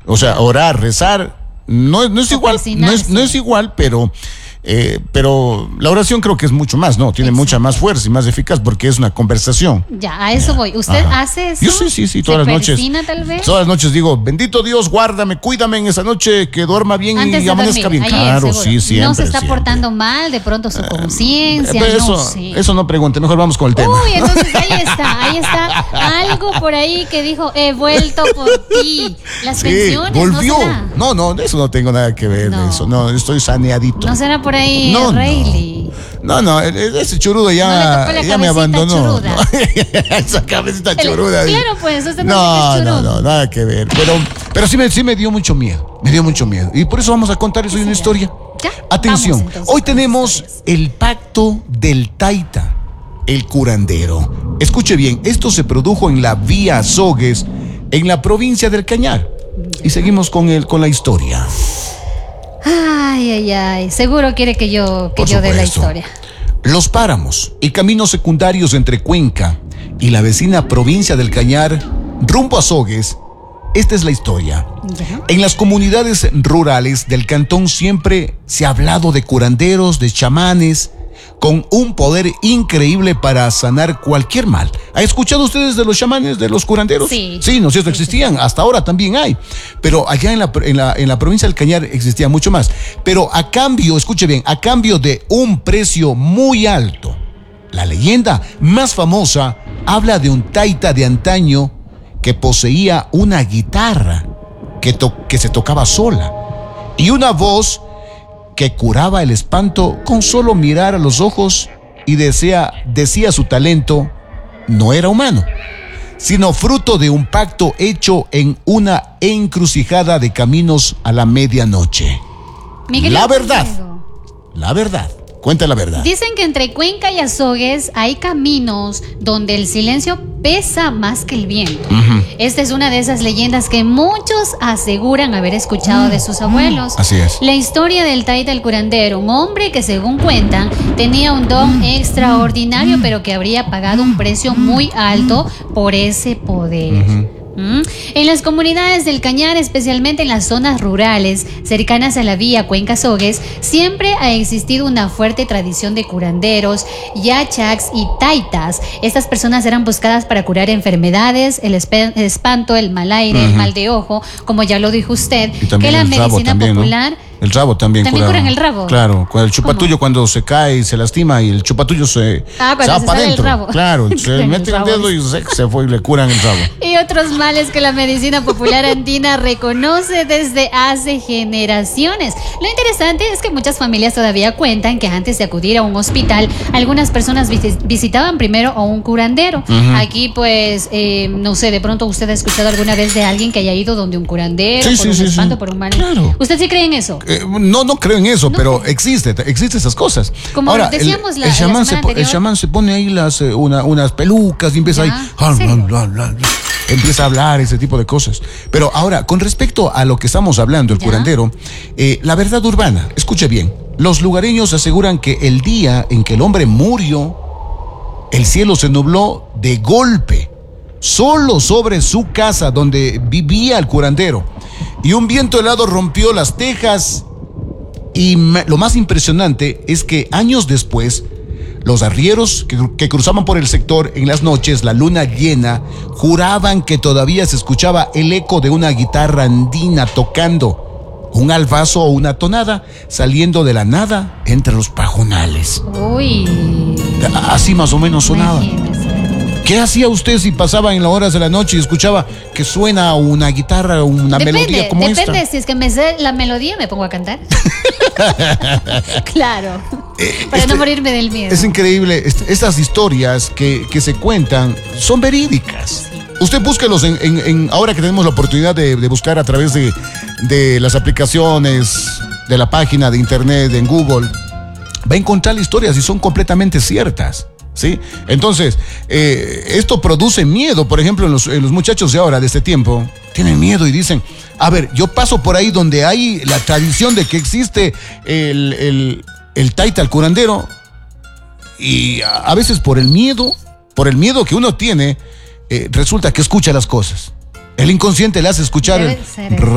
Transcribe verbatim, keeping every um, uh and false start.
O sea, orar, rezar, no, no es igual, no es, no es igual, pero... Eh, pero la oración creo que es mucho más, ¿no? Tiene Exacto. mucha más fuerza y más eficaz porque es una conversación. Ya, a eso ya. voy. ¿Usted Ajá. hace eso? Yo sí, sí, sí, todas las noches. Tal vez? Todas las noches digo, bendito Dios, guárdame, cuídame en esa noche, que duerma bien Antes y amanezca bien. Ayer, claro, seguro. sí, siempre. No se está siempre. portando mal, de pronto su conciencia. Eh, eso, no sé. eso no pregunte, mejor vamos con el tema. Uy, entonces ahí está, ahí está algo por ahí que dijo, he vuelto por ti. Las sí, pensiones, volvió. ¿no será? No, no, de eso no tengo nada que ver, no. de eso. No, estoy saneadito. No será por ahí, no, Rayleigh. No, no, ese churudo ya, no ya me abandonó. Churuda. No, esa cabecita churuda. El, claro, pues, usted no no, es no, no, nada que ver. Pero, pero sí, me, sí me dio mucho miedo, me dio mucho miedo. Y por eso vamos a contar eso en una historia. ¿Ya? Atención, Vamos, hoy tenemos el pacto del Taita, el curandero. Escuche bien, esto se produjo en la vía Azogues, en la provincia del Cañar. Y seguimos con, el, con la historia. Ay, ay, ay. Seguro quiere que yo, que yo dé la historia. Los páramos y caminos secundarios entre Cuenca y la vecina provincia del Cañar, rumbo a Azogues. Esta es la historia. ¿Ya? En las comunidades rurales del cantón siempre se ha hablado de curanderos, de chamanes, con un poder increíble para sanar cualquier mal. ¿Han escuchado ustedes de los chamanes, de los curanderos? Sí. Sí, ¿no es cierto? Existían, hasta ahora también hay. Pero allá en la, en la, en la provincia del Cañar existía mucho más. Pero a cambio, escuche bien, a cambio de un precio muy alto. La leyenda más famosa habla de un taita de antaño que poseía una guitarra que, to- que se tocaba sola y una voz que curaba el espanto con solo mirar a los ojos, y decía, decía su talento no era humano, sino fruto de un pacto hecho en una encrucijada de caminos a la medianoche. Miguel, la verdad, la verdad. Cuenta la verdad. Dicen que entre Cuenca y Azogues hay caminos donde el silencio pesa más que el viento. Uh-huh. Esta es una de esas leyendas que muchos aseguran haber escuchado uh, de sus abuelos. Así es. La historia del Taita el curandero, un hombre que según cuentan tenía un don extraordinario, uh, pero que habría pagado un precio muy alto por ese poder. Uh-huh. En las comunidades del Cañar, especialmente en las zonas rurales cercanas a la vía Cuenca-Azogues, siempre ha existido una fuerte tradición de curanderos, yachaks y taitas. Estas personas eran buscadas para curar enfermedades, el, esp- el espanto, el mal aire, uh-huh. el mal de ojo, como ya lo dijo usted, que la medicina también, popular... ¿no? El rabo también, ¿También curaba. curan el rabo? Claro, el chupatullo ¿Cómo? Cuando se cae y se lastima y el chupatullo se, ah, se va se para adentro. Rabo. Claro, se mete el, el dedo y se, se fue y le curan el rabo. Y otros males que la medicina popular andina reconoce desde hace generaciones. Lo interesante es que muchas familias todavía cuentan que antes de acudir a un hospital, algunas personas vis- visitaban primero a un curandero. Uh-huh. Aquí pues, eh, no sé, de pronto usted ha escuchado alguna vez de alguien que haya ido donde un curandero, sí, por sí, un sí, espanto, sí. por un mal. Claro. ¿Usted sí cree en eso? Eh, no, no creo en eso, no, pero existe, existe esas cosas. Como ahora, decíamos el, la, el, chamán la se po- el chamán se pone ahí las, eh, una, unas pelucas y empieza ya, ahí, ah, empieza a hablar ese tipo de cosas. Pero ahora, con respecto a lo que estamos hablando, el ya. curandero, eh, la verdad urbana, escuche bien, los lugareños aseguran que el día en que el hombre murió, el cielo se nubló de golpe, solo sobre su casa donde vivía el curandero, y un viento helado rompió las tejas. Y me, lo más impresionante es que años después, los arrieros que, que cruzaban por el sector en las noches, la luna llena, juraban que todavía se escuchaba el eco de una guitarra andina tocando un albazo o una tonada saliendo de la nada entre los pajonales. Uy. Así más o menos sonaba. Imagínese. ¿Qué hacía usted si pasaba en las horas de la noche y escuchaba que suena una guitarra, una depende, melodía como depende, esta? Depende, si es que me sé la melodía me pongo a cantar. Claro, eh, para este, no morirme del miedo. Es increíble, este, estas historias que, que se cuentan son verídicas. Sí. Usted búsquelos en, en, en, ahora que tenemos la oportunidad de, de buscar a través de, de las aplicaciones, de la página de internet, en Google, va a encontrar historias y son completamente ciertas. ¿Sí? Entonces, eh, esto produce miedo. Por ejemplo, en los, en los muchachos de ahora, de este tiempo, tienen miedo y dicen, a ver, yo paso por ahí donde hay la tradición de que existe el, el, el taita, el curandero, y a, a veces por el miedo, por el miedo que uno tiene, eh, resulta que escucha las cosas. El inconsciente le hace escuchar... Debe ser, ¿eh?